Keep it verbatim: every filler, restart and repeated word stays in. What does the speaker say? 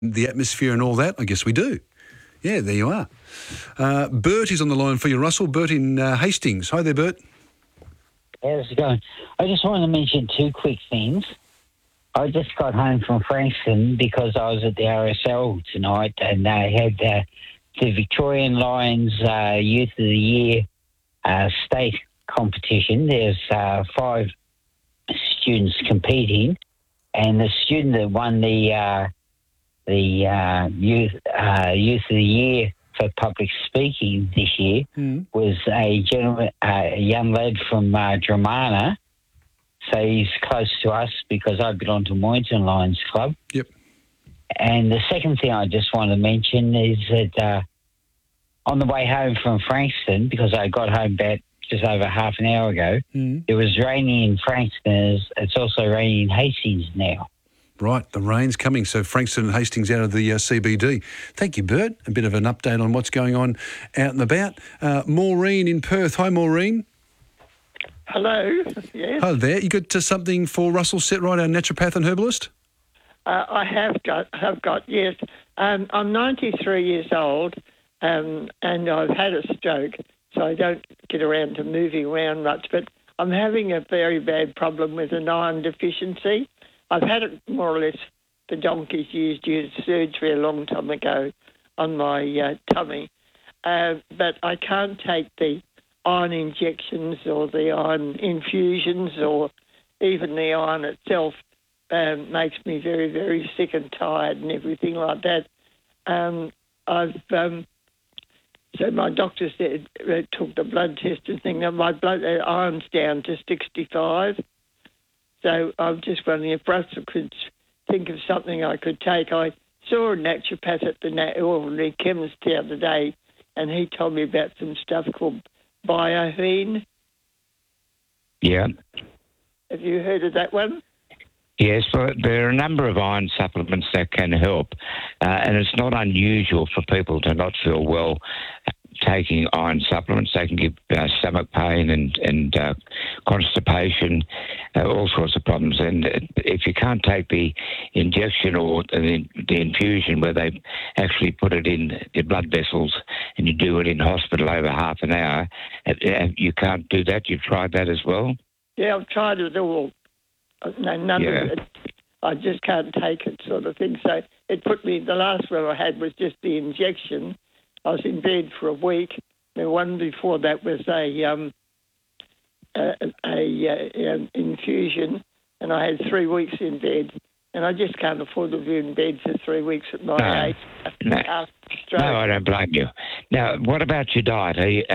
the atmosphere and all that? I guess we do. Yeah, there you are. Uh, Bert is on the line for you, Russell. Bert in uh, Hastings. Hi there, Bert. How's it going? I just wanted to mention two quick things. I just got home from Frankston because I was at the R S L tonight, and they had uh, the Victorian Lions uh, Youth of the Year uh, state competition. There's uh, five students competing, and the student that won the uh, the uh, youth uh, Youth of the Year for public speaking this year mm. was a gentleman, uh, a young lad from uh, Dramana. So he's close to us because I belong to Moynton Lions Club. Yep. And the second thing I just want to mention is that uh, on the way home from Frankston, because I got home about just over half an hour ago, mm. it was raining in Frankston. It's also raining in Hastings now. Right, the rain's coming, so Frankston and Hastings out of the uh, C B D. Thank you, Bert. A bit of an update on what's going on out and about. Uh, Maureen in Perth. Hi, Maureen. Hello. Yes. Hello there. You got uh, something for Russell Setright, our naturopath and herbalist? Uh, I have got, have got. Yes. Um, I'm ninety-three years old, um, and I've had a stroke, so I don't get around to moving around much. But I'm having a very bad problem with an iron deficiency. I've had it more or less for donkey's years due to surgery a long time ago on my uh, tummy, uh, but I can't take the iron injections or the iron infusions or even the iron itself. Um, makes me very, very sick and tired and everything like that. Um, I've um, so my doctor said uh, took the blood test and thing. Now my blood uh, iron's down to sixty-five. So I'm just wondering if Russell could think of something I could take. I saw a naturopath at the nat- ordinary chemist the other day, and he told me about some stuff called Biohene. Yeah. Have you heard of that one? Yes, well, there are a number of iron supplements that can help, uh, and it's not unusual for people to not feel well taking iron supplements. They can give uh, stomach pain and, and uh, constipation, uh, all sorts of problems. And if you can't take the injection or the, the infusion where they actually put it in your blood vessels and you do it in hospital over half an hour, uh, you can't do that. You've tried that as well? Yeah, I've tried it all. No, none yeah. of it. I just can't take it, sort of thing. So it put me, the last one I had was just the injection. I was in bed for a week. The one before that was a um, a, a, a um, infusion, and I had three weeks in bed. And I just can't afford to be in bed for three weeks at my no, age. No. no, I don't blame you. Now, what about your diet? Are you,